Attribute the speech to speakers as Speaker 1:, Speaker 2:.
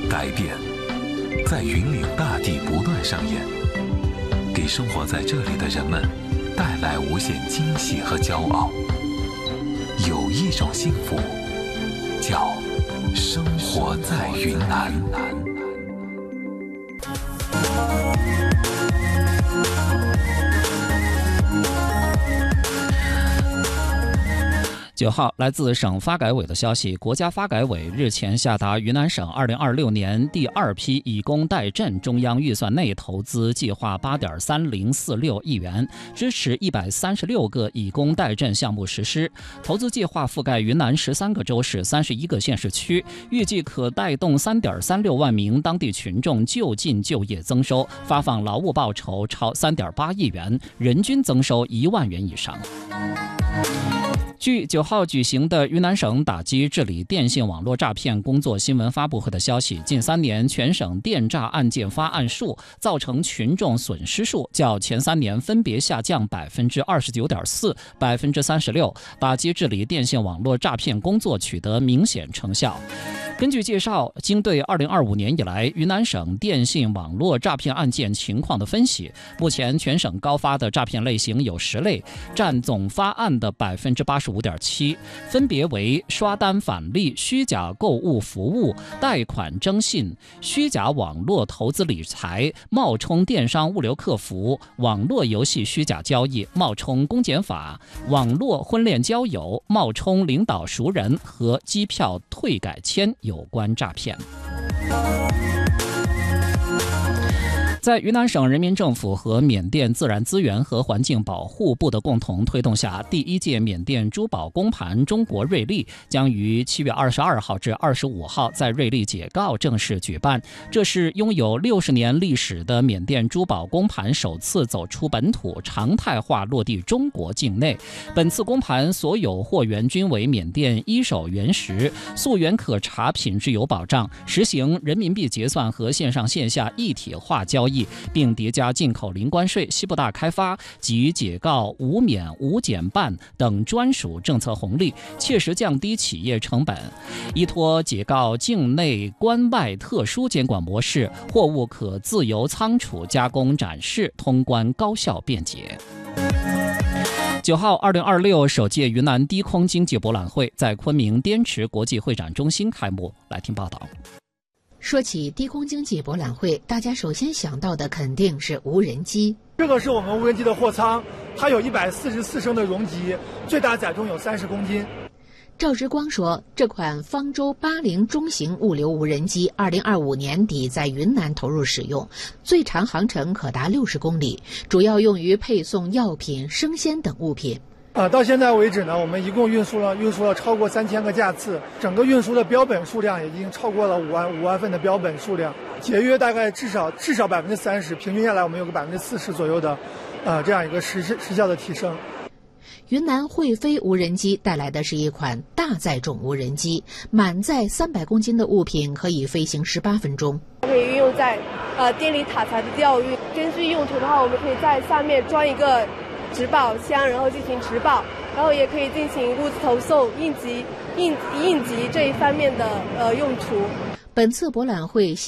Speaker 1: 改变在云岭大地不断上演，给生活在这里的人们带来无限惊喜和骄傲。有一种幸福叫生活在云南。
Speaker 2: 9号，来自省发改委的消息，国家发改委日前下达云南省2026年第2批以工代赈中央预算内投资计划8.3046亿元，支持136个以工代赈项目实施。投资计划覆盖云南13个州市、31个县市区，预计可带动3.36万名当地群众就近就业增收，发放劳务报酬超3.8亿元，人均增收1万元以上。据9号举行的云南省打击治理电信网络诈骗工作新闻发布会的消息，近3年全省电诈案件发案数造成群众损失数较前3年分别下降29.4%、36%，打击治理电信网络诈骗工作取得明显成效。根据介绍，经对2025年以来云南省电信网络诈骗案件情况的分析，目前全省高发的诈骗类型有10类，占总发案的85.7%，分别为刷单返利、虚假购物服务、贷款征信、虚假网络投资理财、冒充电商物流客服、网络游戏虚假交易、冒充公检法、网络婚恋交友、冒充领导熟人和机票退改签有关诈骗。在云南省人民政府和缅甸自然资源和环境保护部的共同推动下，第1届缅甸珠宝公盘中国瑞丽将于7月22号至25号在瑞丽解告正式举办。这是拥有60年历史的缅甸珠宝公盘首次走出本土，常态化落地中国境内。本次公盘所有货源均为缅甸一手原石，溯源可查，品质有保障，实行人民币结算和线上线下一体化交易，并叠加进口零关税、西部大开发及解告无免无减半等专属政策红利，切实降低企业成本。依托解告境内关外特殊监管模式，货物可自由仓储、加工、展示，通关高效便捷。9号，2026首届云南低空经济博览会在昆明滇池国际会展中心开幕。来听报道。
Speaker 3: 说起低空经济博览会，大家首先想到的肯定是无人机。
Speaker 4: 这个是我们无人机的货舱，它有144升的容积，最大载重有30公斤。
Speaker 3: 赵之光说，这款方舟80中型物流无人机2025年底在云南投入使用，最长航程可达60公里，主要用于配送药品、生鲜等物品。
Speaker 4: 到现在为止呢，我们一共运输了超过3000个架次，整个运输的标本数量已经超过了5万份的标本数量，节约大概至少30%，平均下来我们有个40%左右的，这样一个时效的提升。
Speaker 3: 云南会飞无人机带来的是一款大载重无人机，满载300公斤的物品可以飞行18分钟。
Speaker 5: 可以运用在电力塔材的钓鱼，根据用途的话，我们可以在下面装一个植保箱，然后进行植保，然后也可以进行物资投送、应急这一方面的用途。
Speaker 3: 本次博览会